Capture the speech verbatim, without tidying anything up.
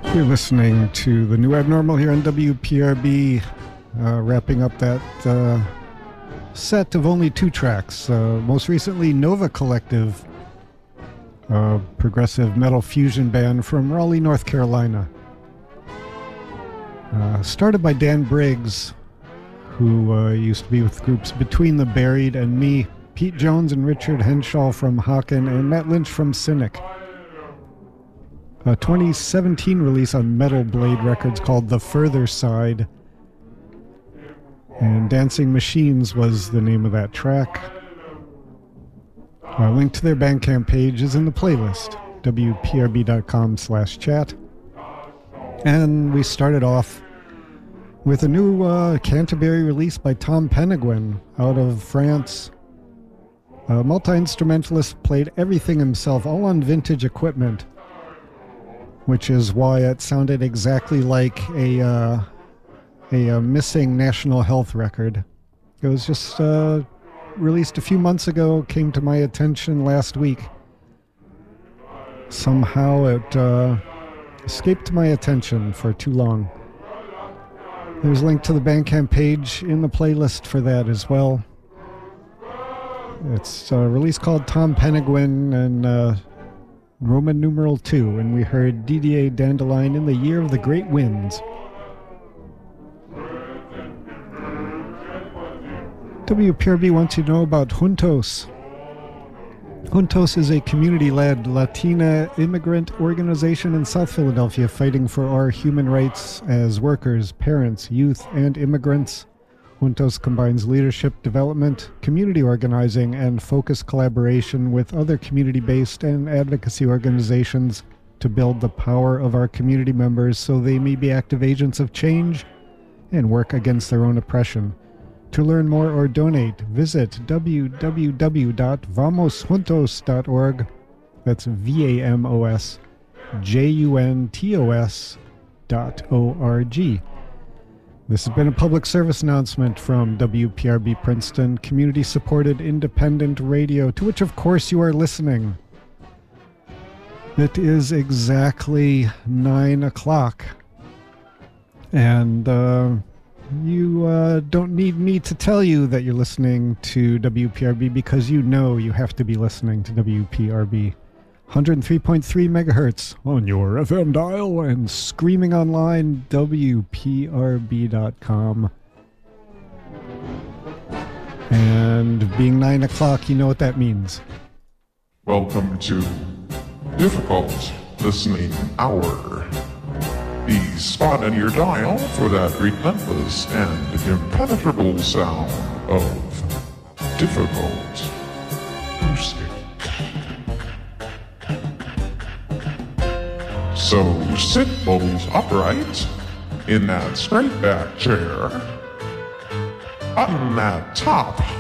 You're listening to The New Abnormal here on W P R B, uh, wrapping up that uh, set of only two tracks. Uh, most recently, Nova Collective, a progressive metal fusion band from Raleigh, North Carolina. Uh, started by Dan Briggs, who uh, used to be with groups Between the Buried and Me, Pete Jones and Richard Henshaw from Hawken, and Matt Lynch from Cynic. A twenty seventeen release on Metal Blade Records called The Further Side, and Dancing Machines was the name of that track. A link to their Bandcamp page is in the playlist, W P R B dot com slash chat. And we started off with a new uh, Canterbury release by Tom Penguin out of France. A multi-instrumentalist, played everything himself, all on vintage equipment, which is why it sounded exactly like a, uh, a, a missing National Health record. It was just uh, released a few months ago, came to my attention last week. Somehow it uh, escaped my attention for too long. There's a link to the Bandcamp page in the playlist for that as well. It's a release called Tom Penguin and uh, Roman numeral two, and we heard D D A Dandelion in the Year of the Great Winds. W P R B wants you to know about Juntos. Juntos is a community-led Latina immigrant organization in South Philadelphia fighting for our human rights as workers, parents, youth, and immigrants. Juntos combines leadership development, community organizing, and focused collaboration with other community-based and advocacy organizations to build the power of our community members so they may be active agents of change and work against their own oppression. To learn more or donate, visit w w w dot vamos juntos dot org. That's V A M O S J U N T O S dot O R G. This has been a public service announcement from W P R B Princeton, community-supported independent radio, to which, of course, you are listening. It is exactly nine o'clock, and uh, you uh, don't need me to tell you that you're listening to W P R B because you know you have to be listening to W P R B. one oh three point three megahertz on your F M dial and screaming online, W P R B dot com. And being nine o'clock, you know what that means. Welcome to Difficult Listening Hour. The spot on your dial for that relentless and impenetrable sound of difficult music. So sit bolt upright in that straight back chair on that top